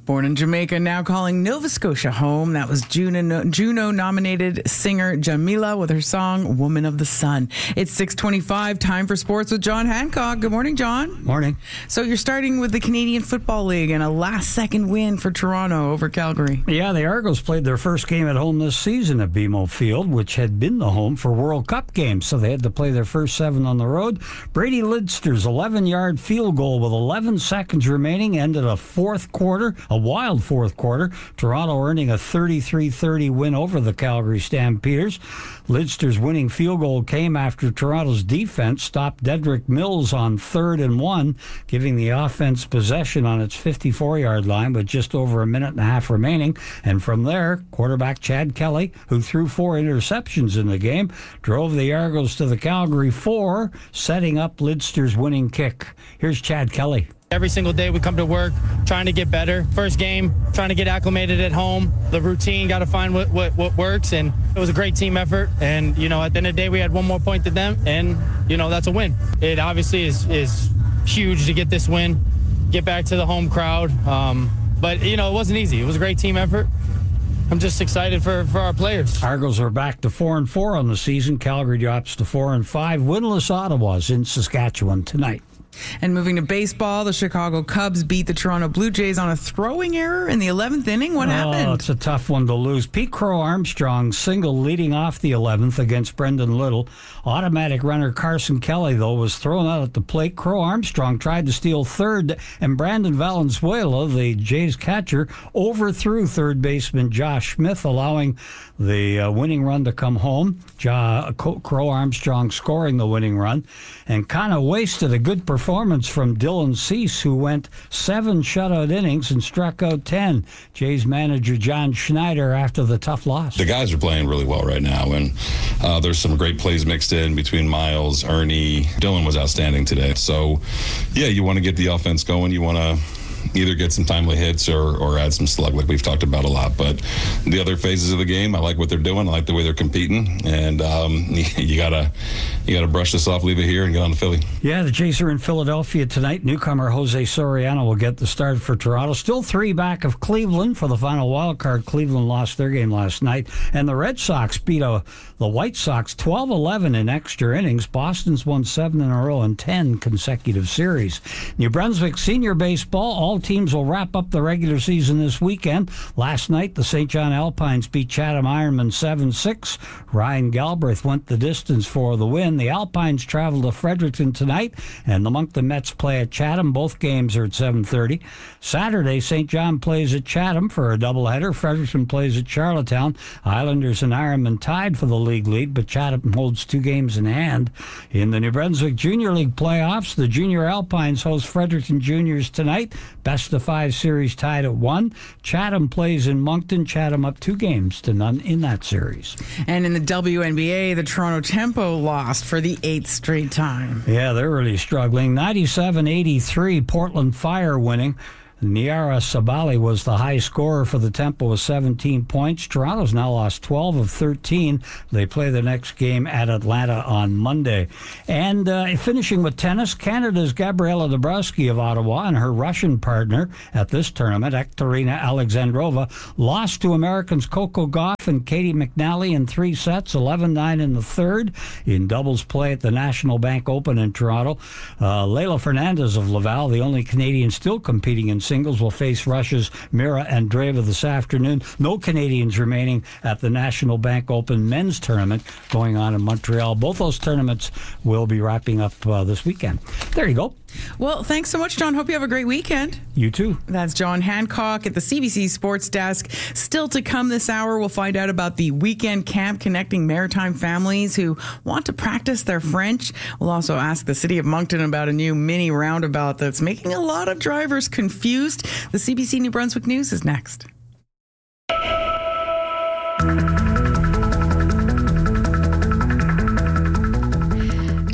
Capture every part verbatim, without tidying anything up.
Born in Jamaica, now calling Nova Scotia home. That was Juno, Juno-nominated singer Jamila with her song Woman of the Sun. It's six twenty-five, time for sports with John Hancock. Good morning, John. Morning. So you're starting with the Canadian Football League and a last-second win for Toronto over Calgary. Yeah, the Argos played their first game at home this season at B M O Field, which had been the home for World Cup games, so they had to play their first seven on the road. Brady Lidster's eleven-yard field goal with eleven seconds remaining ended a fourth quarter, a wild fourth quarter. Toronto earning a thirty-three thirty win over the Calgary Stampeders. Lidster's winning field goal came after Toronto's defense stopped Dedrick Mills on third and one, giving the offense possession on its fifty-four-yard line with just over a minute and a half remaining. And from there, quarterback Chad Kelly, who threw four interceptions in the game, drove the Argos to the Calgary four, setting up Lidster's winning kick. Here's Chad Kelly. Every single day we come to work trying to get better. First game, trying to get acclimated at home. The routine, got to find what, what, what works, and it was a great team effort. And, you know, at the end of the day, we had one more point than them, and, you know, that's a win. It obviously is, is huge to get this win, get back to the home crowd. Um, but, you know, it wasn't easy. It was a great team effort. I'm just excited for, for our players. Argos are back to four and four on the season. Calgary drops to four and five. Winless Ottawa's in Saskatchewan tonight. And moving to baseball, the Chicago Cubs beat the Toronto Blue Jays on a throwing error in the eleventh inning. What oh, happened? It's a tough one to lose. Pete Crow Armstrong single leading off the eleventh against Brendan Little. Automatic runner Carson Kelly, though, was thrown out at the plate. Crow Armstrong tried to steal third, and Brandon Valenzuela, the Jays catcher, overthrew third baseman Josh Smith, allowing the uh, winning run to come home. Ja, Crow Armstrong scoring the winning run, and kind of wasted a good performance Performance from Dylan Cease, who went seven shutout innings and struck out ten. Jays manager John Schneider after the tough loss. The guys are playing really well right now, and uh, there's some great plays mixed in between Miles, Ernie. Dylan was outstanding today. So, yeah, you want to get the offense going. You want to either get some timely hits or, or add some slug like we've talked about a lot. But the other phases of the game, I like what they're doing. I like the way they're competing. And um, you gotta you gotta brush this off, leave it here, and get on to Philly. Yeah, the Jays are in Philadelphia tonight. Newcomer Jose Soriano will get the start for Toronto. Still three back of Cleveland for the final wild card. Cleveland lost their game last night. And the Red Sox beat a, the White Sox twelve eleven in extra innings. Boston's won seven in a row in ten consecutive series. New Brunswick Senior Baseball, all teams will wrap up the regular season this weekend. Last night, the Saint John Alpines beat Chatham Ironman seven six. Ryan Galbraith went the distance for the win. The Alpines travel to Fredericton tonight, and the Moncton Mets play at Chatham. Both games are at seven thirty. Saturday, Saint John plays at Chatham for a doubleheader. Fredericton plays at Charlottetown. Islanders and Ironman tied for the league lead, but Chatham holds two games in hand. In the New Brunswick Junior League playoffs, the Junior Alpines host Fredericton Juniors tonight. Best of five series tied at one. Chatham plays in Moncton. Chatham up two games to none in that series. And in the W N B A, the Toronto Tempo lost for the eighth straight time. Yeah, they're really struggling. ninety-seven eighty-three, Portland Fire winning. Niara Sabali was the high scorer for the Tempo with seventeen points. Toronto's now lost twelve of thirteen. They play the next game at Atlanta on Monday. And uh, finishing with tennis, Canada's Gabriela Dabrowski of Ottawa and her Russian partner at this tournament, Ekterina Alexandrova, lost to Americans Coco Gauff and Katie McNally in three sets, eleven nine in the third. In doubles play at the National Bank Open in Toronto, uh, Leila Fernandez of Laval, the only Canadian still competing in singles, will face Russia's Mira Andreeva this afternoon. No Canadians remaining at the National Bank Open men's tournament going on in Montreal. Both those tournaments will be wrapping up uh, this weekend. There you go. Well, thanks so much, John. Hope you have a great weekend. You too. That's John Hancock at the C B C Sports Desk. Still to come this hour, we'll find out about the weekend camp connecting maritime families who want to practice their French. We'll also ask the City of Moncton about a new mini roundabout that's making a lot of drivers confused. The C B C New Brunswick News is next.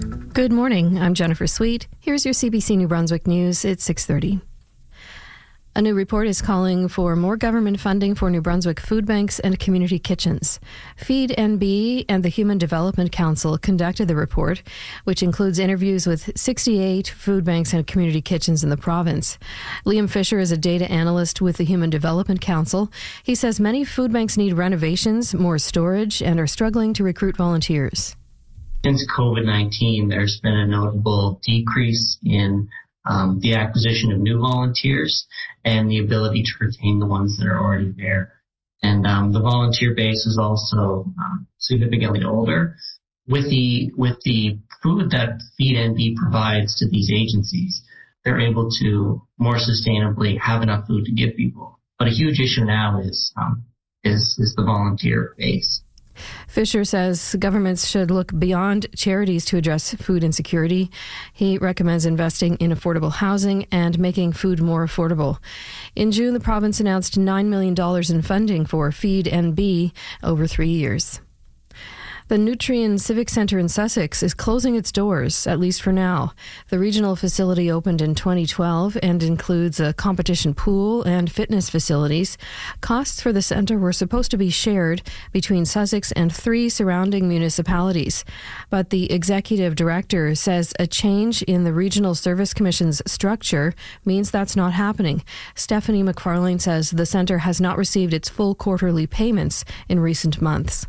Good morning. I'm Jennifer Sweet. Here's your C B C New Brunswick News at six thirty. A new report is calling for more government funding for New Brunswick food banks and community kitchens. Feed N B and the Human Development Council conducted the report, which includes interviews with sixty-eight food banks and community kitchens in the province. Liam Fisher is a data analyst with the Human Development Council. He says many food banks need renovations, more storage, and are struggling to recruit volunteers. Since covid nineteen, there's been a notable decrease in Um, the acquisition of new volunteers and the ability to retain the ones that are already there. And um, the volunteer base is also um, significantly older. With the with the food that Feed N B provides to these agencies, they're able to more sustainably have enough food to give people. But a huge issue now is um, is is the volunteer base. Fisher says governments should look beyond charities to address food insecurity. He recommends investing in affordable housing and making food more affordable. In June, the province announced nine million dollars in funding for Feed N B over three years. The Nutrien Civic Centre in Sussex is closing its doors, at least for now. The regional facility opened in twenty twelve and includes a competition pool and fitness facilities. Costs for the centre were supposed to be shared between Sussex and three surrounding municipalities. But the executive director says a change in the Regional Service Commission's structure means that's not happening. Stephanie McFarlane says the centre has not received its full quarterly payments in recent months.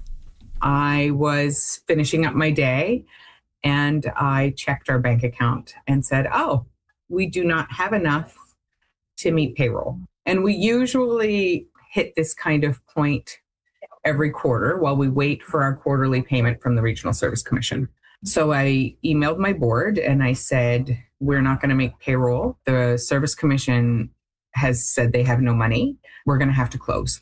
I was finishing up my day and I checked our bank account and said, oh, we do not have enough to meet payroll. And we usually hit this kind of point every quarter while we wait for our quarterly payment from the Regional Service Commission. So I emailed my board and I said, we're not going to make payroll. The Service Commission has said they have no money. We're going to have to close.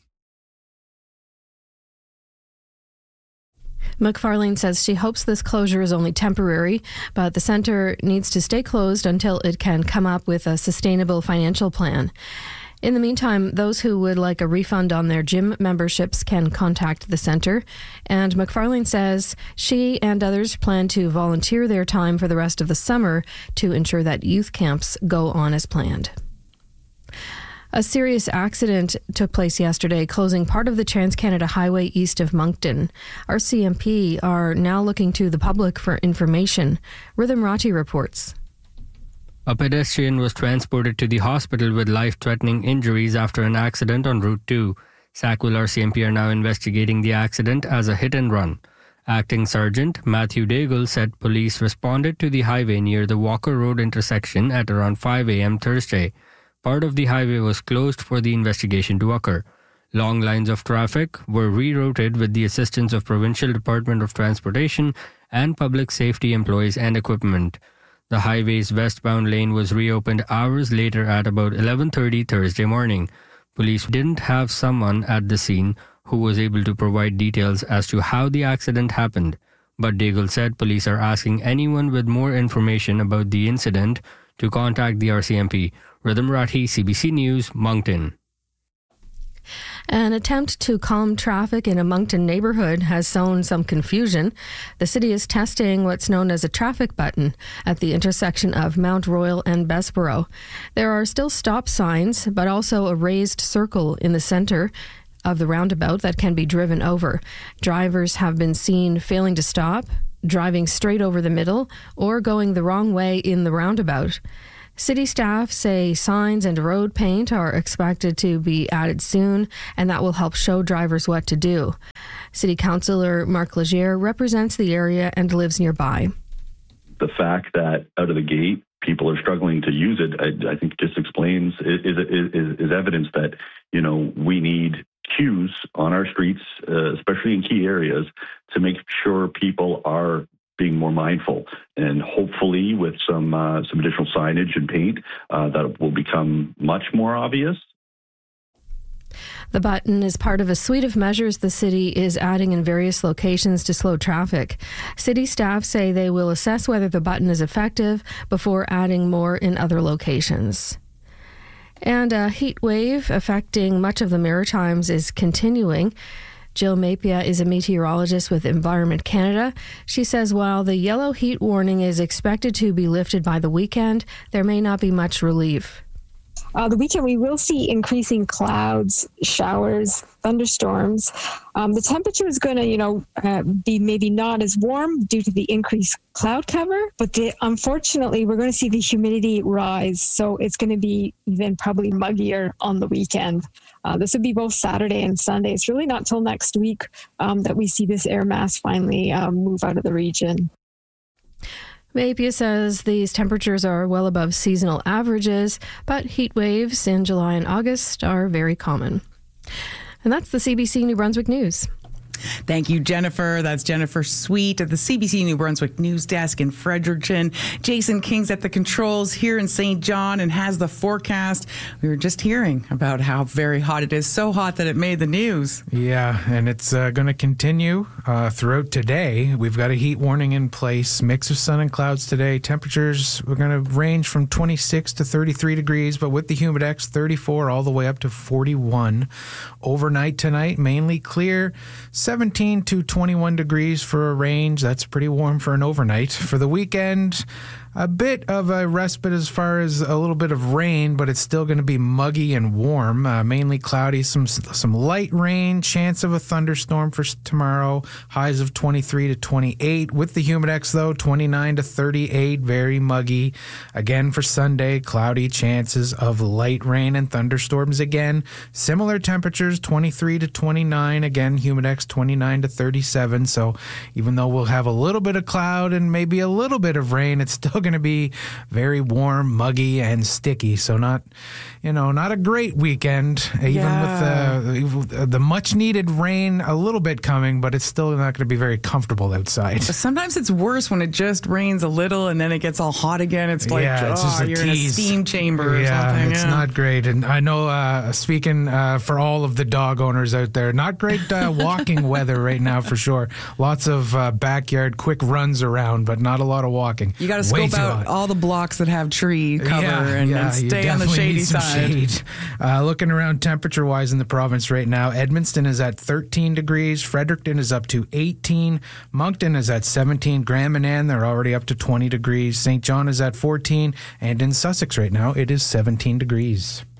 McFarlane says she hopes this closure is only temporary, but the centre needs to stay closed until it can come up with a sustainable financial plan. In the meantime, those who would like a refund on their gym memberships can contact the centre. And McFarlane says she and others plan to volunteer their time for the rest of the summer to ensure that youth camps go on as planned. A serious accident took place yesterday, closing part of the Trans-Canada Highway east of Moncton. R C M P are now looking to the public for information. Rhythm Rati reports. A pedestrian was transported to the hospital with life-threatening injuries after an accident on Route two. Sackville R C M P are now investigating the accident as a hit-and-run. Acting Sergeant Matthew Daigle said police responded to the highway near the Walker Road intersection at around five a.m. Thursday. Part of the highway was closed for the investigation to occur. Long lines of traffic were rerouted with the assistance of Provincial Department of Transportation and public safety employees and equipment. The highway's westbound lane was reopened hours later at about eleven thirty Thursday morning. Police didn't have someone at the scene who was able to provide details as to how the accident happened. But Daigle said police are asking anyone with more information about the incident to contact the R C M P. Rhythm Rathi, C B C News, Moncton. An attempt to calm traffic in a Moncton neighbourhood has sown some confusion. The city is testing what's known as a traffic button at the intersection of Mount Royal and Bessborough. There are still stop signs, but also a raised circle in the centre of the roundabout that can be driven over. Drivers have been seen failing to stop, driving straight over the middle, or going the wrong way in the roundabout. City staff say signs and road paint are expected to be added soon, and that will help show drivers what to do. City Councillor Mark Leger represents the area and lives nearby. The fact that out of the gate people are struggling to use it, I, I think just explains, is, is, is evidence that, you know, we need cues on our streets, uh, especially in key areas, to make sure people are being more mindful, and hopefully with some uh, some additional signage and paint uh, that will become much more obvious. The button is part of a suite of measures the city is adding in various locations to slow traffic. City staff say they will assess whether the button is effective before adding more in other locations. And a heat wave affecting much of the Maritimes is continuing. Jill Mapia is a meteorologist with Environment Canada. She says while the yellow heat warning is expected to be lifted by the weekend, there may not be much relief. Uh, the weekend, we will see increasing clouds, showers, thunderstorms. Um, the temperature is going to, you know, uh, be maybe not as warm due to the increased cloud cover, but the, unfortunately, we're going to see the humidity rise. So it's going to be even probably muggier on the weekend. Uh, this would be both Saturday and Sunday. It's really not till next week um, that we see this air mass finally um, move out of the region. Apia says these temperatures are well above seasonal averages, but heat waves in July and August are very common. And that's the C B C New Brunswick News. Thank you, Jennifer. That's Jennifer Sweet at the C B C New Brunswick News Desk in Fredericton. Jason King's at the controls here in Saint John and has the forecast. We were just hearing about how very hot it is. So hot that it made the news. Yeah, and it's uh, going to continue uh, throughout today. We've got a heat warning in place. Mix of sun and clouds today. Temperatures, we're going to range from twenty-six to thirty-three degrees, but with the Humidex, thirty-four all the way up to forty-one. Overnight tonight, mainly clear. seventeen to twenty-one degrees for a range. That's pretty warm for an overnight. For the weekend, a bit of a respite as far as a little bit of rain, but it's still going to be muggy and warm. Uh, mainly cloudy, some some light rain, chance of a thunderstorm for tomorrow. Highs of twenty-three to twenty-eight. With the Humidex, though, twenty-nine to thirty-eight, very muggy. Again, for Sunday, cloudy, chances of light rain and thunderstorms again. Similar temperatures, twenty-three to twenty-nine. Again, Humidex, twenty-nine to thirty-seven. So even though we'll have a little bit of cloud and maybe a little bit of rain, it's still going to be very warm, muggy, and sticky. So not, you know, not a great weekend, even Yeah. with the, the much needed rain a little bit coming, but it's still not going to be very comfortable outside. Sometimes it's worse when it just rains a little and then it gets all hot again. It's like, Yeah, it's oh, just a you're in a tease. steam chamber or yeah, something. it's yeah. not great. And I know, uh, speaking uh, for all of the dog owners out there, not great uh, walking weather right now for sure. Lots of uh, backyard quick runs around, but not a lot of walking. You got to Way scope too out hot. all the blocks that have tree cover Yeah, and, yeah, and you stay on the definitely shady need some side. shade. Uh, looking around temperature-wise in the province right now, Edmundston is at thirteen degrees, Fredericton is up to eighteen, Moncton is at seventeen, Grand Manan, they're already up to twenty degrees, Saint John is at fourteen, and in Sussex right now, it is seventeen degrees.